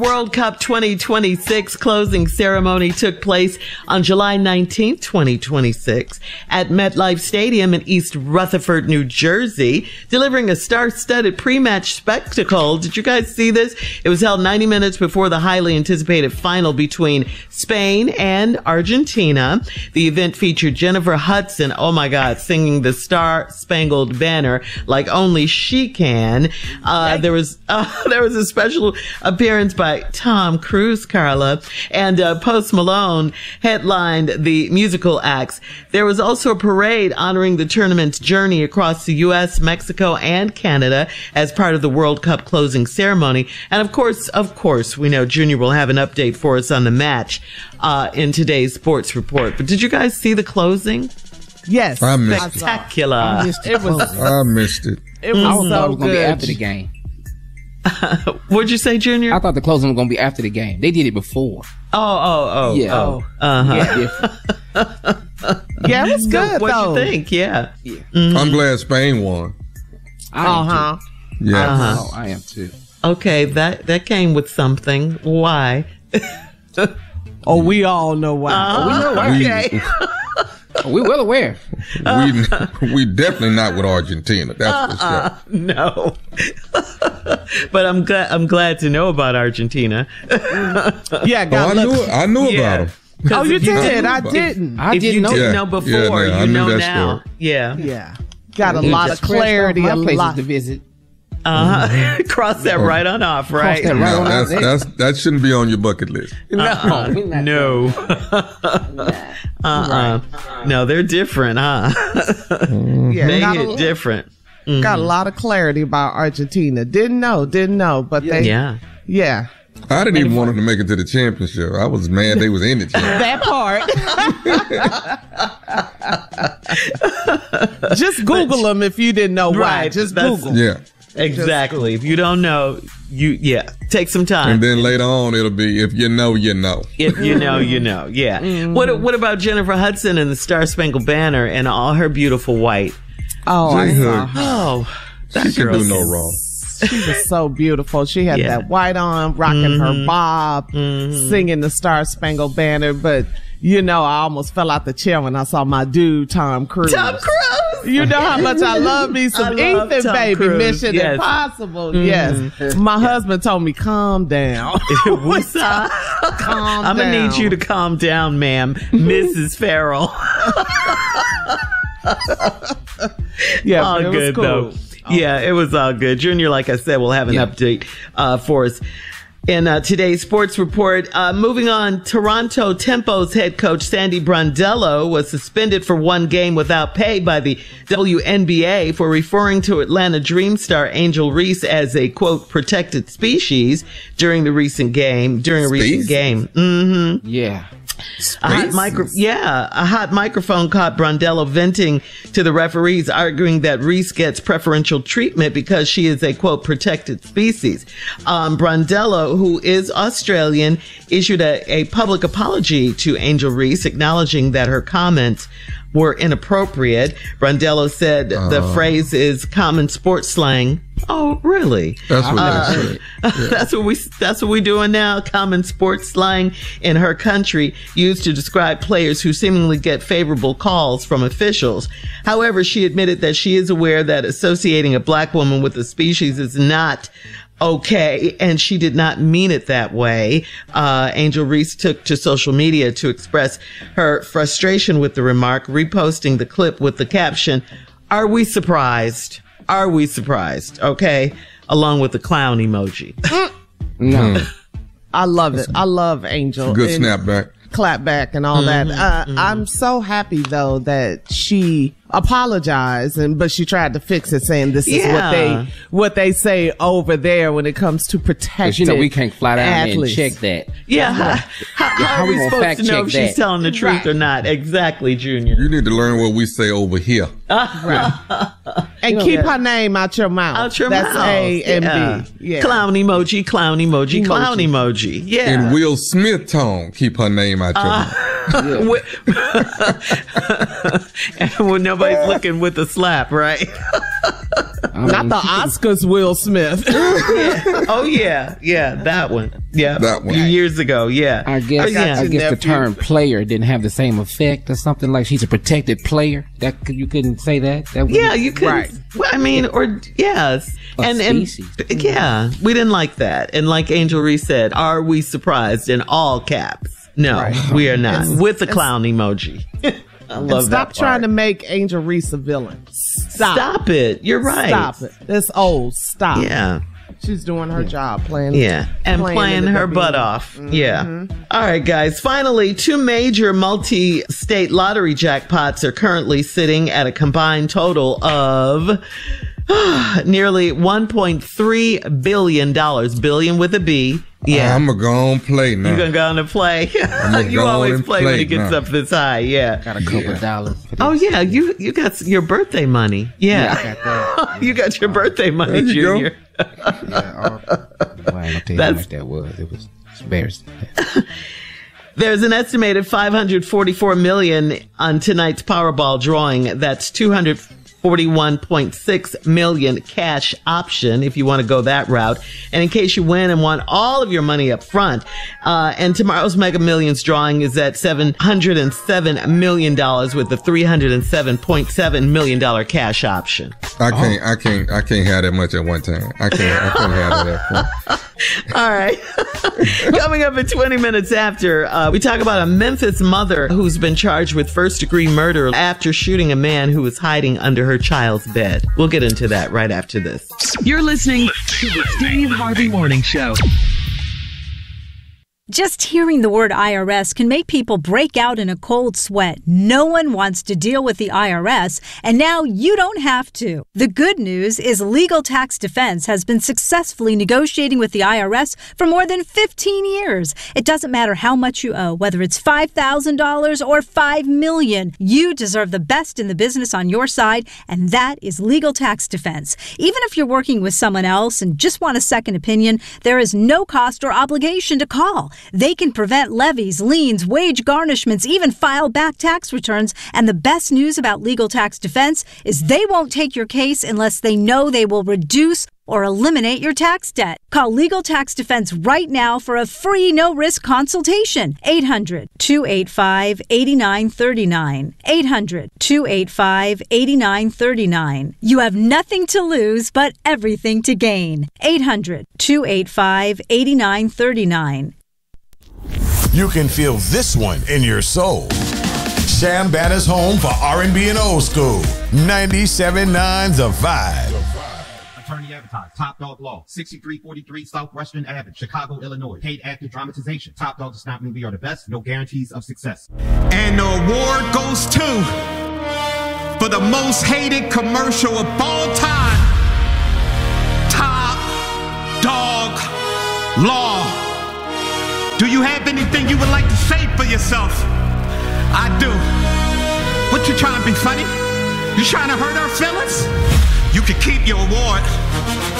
World Cup 2026 closing ceremony took place on July 19th, 2026 at MetLife Stadium in East Rutherford, New Jersey, delivering a star-studded pre-match spectacle. Did you guys see this? It was held 90 minutes before the highly anticipated final between Spain and Argentina. The event featured Jennifer Hudson, oh my God, singing the Star-Spangled Banner like only she can. There was a special appearance by Tom Cruise, Carla, and Post Malone headlined the musical acts. There was also a parade honoring the tournament's journey across the U.S., Mexico, and Canada as part of the World Cup closing ceremony. And of course, we know Junior will have an update for us on the match in today's sports report. But did you guys see the closing? Yes. I missed spectacular. I missed it. I missed it. It was I thought it was so going to be good. after the game. What'd you say, Junior? I thought the closing was going to be after the game. They did it before. Yeah. Yeah, different. Yeah, it was good, What'd though. you think? Yeah. I'm glad Spain won. I am too. Yeah. Oh, I am too. Okay, that came with something. Why? Oh, we all know why. We know why. Okay. We're well aware. We definitely not with Argentina. That's for sure. No. But I'm glad to know about Argentina. Yeah, God I knew about them. Oh, you did? I about- didn't. I If you didn't know. didn't Yeah. know before, Yeah, no, I you knew know that now. story. Yeah. Yeah. Got a It lot of just scratched clarity. off A my places lot. to visit. Cross that right on off, right? that right No, on out there. that shouldn't be on your bucket list. No. No, they're different, huh? Yeah, They got, hit different. got a lot of clarity about Argentina. Didn't know, but they, Yeah. yeah. I didn't even want them to make it to the championship. I was mad they was in the championship. That part. Just Google them if you didn't know why. Right, Just that's- Google. Yeah. Exactly. If you don't know, take some time. And then later on, it'll be, if you know, you know. If you know, you know. Yeah. What about Jennifer Hudson and the Star Spangled Banner and all her beautiful white? Oh, I saw her. Oh, that She can girl. do no wrong. She was so beautiful. She had Yeah. that white on, rocking her bob, singing the Star Spangled Banner. But, I almost fell out the chair when I saw my dude, Tom Cruise. Tom Cruise. You know how much I love me some I love Ethan, Tom baby. Cruise. Mission Yes. Impossible. Yes. My husband told me, calm down. Woosah. Calm I'm down. gonna need you to calm down, ma'am, Mrs. Farrell. Yeah, All it was good cool. though. Yeah, it was all good. Junior, like I said, will have an update for us in today's sports report. Moving on, Toronto Tempo's head coach Sandy Brondello was suspended for one game without pay by the WNBA for referring to Atlanta Dream star Angel Reese as a, quote, protected species during a recent game. Mm-hmm. Yeah. A hot microphone caught Brondello venting to the referees, arguing that Reese gets preferential treatment because she is a, quote, protected species. Brondello, who is Australian, issued a public apology to Angel Reese, acknowledging that her comments were inappropriate. Brondello said the phrase is common sports slang. Oh, really? That's what they said. That's what we doing now. Common sports slang in her country used to describe players who seemingly get favorable calls from officials. However, she admitted that she is aware that associating a black woman with a species is not okay, and she did not mean it that way. Angel Reese took to social media to express her frustration with the remark, reposting the clip with the caption, "Are we surprised? Are we surprised?" Okay, along with the clown emoji. No. I love it. I love Angel. Good And snapback. clap back and all that. I'm so happy though that she apologized, but she tried to fix it, saying this is what they say over there when it comes to protecting. Because we can't fly down there and athletes. check that. Yeah, how are we gonna supposed fact to know check if she's that? telling the truth or not? Exactly, Junior. You need to learn what we say over here. And keep her name out your mouth. Out your That's mouth. A and B. Yeah. Clown emoji, clown emoji, clown emoji. Yeah. In Will Smith tone, keep her name out your mouth. And when nobody's looking with a slap, right? Not the Oscars Will Smith. Yeah. Oh, yeah. Yeah, that one. Yeah. That one. Years ago, yeah. I guess the term player didn't have the same effect or something, like she's a protected player. You couldn't say that? Yeah, you could. Right. Well, I mean, or, yes. And yeah, we didn't like that. And like Angel Reese said, are we surprised in all caps? No, we are not. With the clown emoji. I love that part. Stop trying to make Angel Reese a villain. Stop it. You're right. Stop it. It's old. Stop. Yeah. She's doing her job, playing her butt off. Mm-hmm. Yeah. All right, guys. Finally, 2 major multi-state lottery jackpots are currently sitting at a combined total of nearly $1.3 billion. Billion with a B. Yeah. I'm going to go on play now. You're going to go on and play? You always play when it gets up this high. Yeah. Got a couple dollars. Oh, yeah. You got your birthday money. Yeah. I got that. You got your birthday money, Junior. Well, I don't tell you how much that was. It was embarrassing. There's an estimated $544 million on tonight's Powerball drawing. That's $241.6 million cash option if you want to go that route. And in case you win and want all of your money up front, and tomorrow's Mega Millions drawing is at $707 million with a $307.7 million cash option. I can't have that much at one time. I can't have that. All right. Coming up at 20 minutes after, we talk about a Memphis mother who's been charged with first-degree murder after shooting a man who was hiding under her child's bed. We'll get into that right after this. You're listening to the Steve Harvey Morning Show. Just hearing the word IRS can make people break out in a cold sweat. No one wants to deal with the IRS, and now you don't have to. The good news is Legal Tax Defense has been successfully negotiating with the IRS for more than 15 years. It doesn't matter how much you owe, whether it's $5,000 or $5 million. You deserve the best in the business on your side, and that is Legal Tax Defense. Even if you're working with someone else and just want a second opinion, there is no cost or obligation to call. They can prevent levies, liens, wage garnishments, even file back tax returns. And the best news about Legal Tax Defense is they won't take your case unless they know they will reduce or eliminate your tax debt. Call Legal Tax Defense right now for a free no-risk consultation. 800-285-8939. 800-285-8939. You have nothing to lose but everything to gain. 800-285-8939. You can feel this one in your soul. Sham Banner's home for R&B and old school. 97.9 The Vibe. Attorney advertised. Top Dog Law. 6343 Southwestern Avenue, Chicago, Illinois. Paid actor dramatization. Top Dog does not mean we are the best. No guarantees of success. And the award goes to, for the most hated commercial of all time, Top Dog Law. Do you have anything you would like to say for yourself? I do. What, you trying to be funny? You trying to hurt our feelings? You can keep your award.